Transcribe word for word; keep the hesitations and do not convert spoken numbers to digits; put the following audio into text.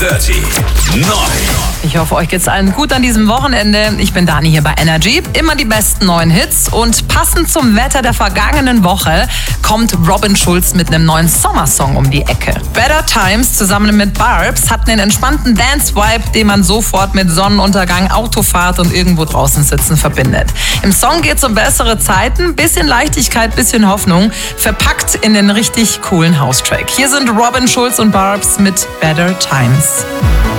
Dirty neun. Ich hoffe, euch geht's allen gut an diesem Wochenende. Ich bin Dani hier bei Energy. Immer die besten neuen Hits. Und passend zum Wetter der vergangenen Woche kommt Robin Schulz mit einem neuen Sommersong um die Ecke. Better Times zusammen mit Barbs hat einen entspannten Dance-Vibe, den man sofort mit Sonnenuntergang, Autofahrt und irgendwo draußen sitzen verbindet. Im Song geht's um bessere Zeiten, bisschen Leichtigkeit, bisschen Hoffnung, verpackt in den richtig coolen House-Track. Hier sind Robin Schulz und Barbs mit Better Times.